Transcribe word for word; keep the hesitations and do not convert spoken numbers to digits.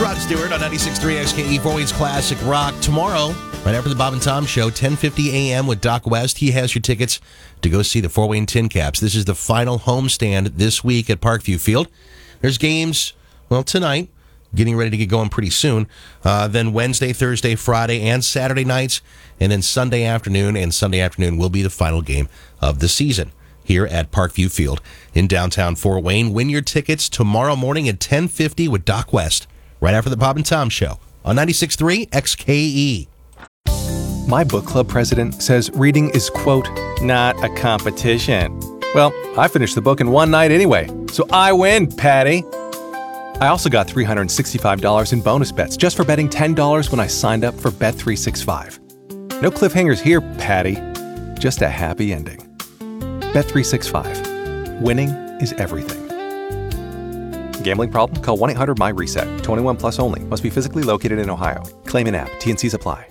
Rod Stewart on ninety-six point three X K E, Fort Wayne's Classic Rock. Tomorrow, right after the Bob and Tom Show, ten fifty a.m. with Doc West. He has your tickets to go see the Fort Wayne Tin Caps. This is the final homestand this week at Parkview Field. There's games, well, tonight, getting ready to get going pretty soon. Uh, then Wednesday, Thursday, Friday, and Saturday nights. And then Sunday afternoon, and Sunday afternoon will be the final game of the season here at Parkview Field in downtown Fort Wayne. Win your tickets tomorrow morning at ten fifty with Doc West, right after the Bob and Tom Show on ninety-six point three X K E. My book club president says reading is, quote, not a competition. Well, I finished the book in one night anyway, so I win, Patty. I also got three hundred sixty-five dollars in bonus bets just for betting ten dollars when I signed up for Bet three sixty-five. No cliffhangers here, Patty. Just a happy ending. Bet three sixty-five. Winning is everything. Gambling problem? Call one eight hundred M Y RESET. twenty-one plus only. Must be physically located in Ohio. Claim in app. T and C's apply.